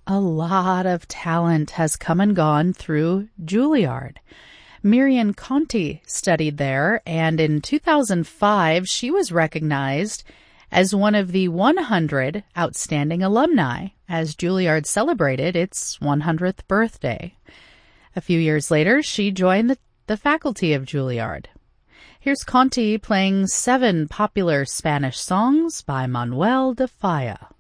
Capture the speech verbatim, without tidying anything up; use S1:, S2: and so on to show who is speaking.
S1: A lot of talent has come and gone through Juilliard. Miriam Conti studied there, and in two thousand five, she was recognized as one of the one hundred outstanding alumni as Juilliard celebrated its one hundredth birthday. A few years later, she joined the, the faculty of Juilliard. Here's Conti playing seven popular Spanish songs by Manuel de Falla.